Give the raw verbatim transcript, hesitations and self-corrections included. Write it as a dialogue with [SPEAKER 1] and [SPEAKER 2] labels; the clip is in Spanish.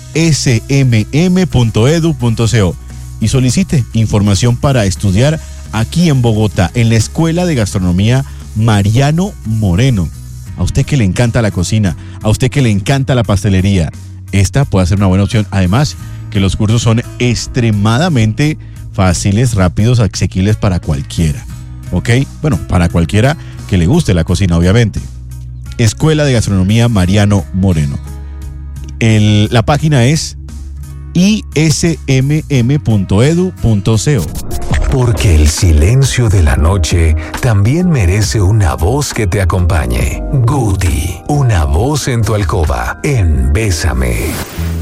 [SPEAKER 1] s m m punto edu punto co y solicite información para estudiar aquí en Bogotá, en la Escuela de Gastronomía Mariano Moreno. A usted que le encanta la cocina, a usted que le encanta la pastelería, esta puede ser una buena opción. Además, que los cursos son extremadamente fáciles, rápidos, asequibles para cualquiera. ¿Ok? Bueno, para cualquiera que le guste la cocina, obviamente. Escuela de Gastronomía Mariano Moreno. El, la página es i s m m punto edu punto co.
[SPEAKER 2] Porque el silencio de la noche también merece una voz que te acompañe. Guti, una voz en tu alcoba, en Bésame.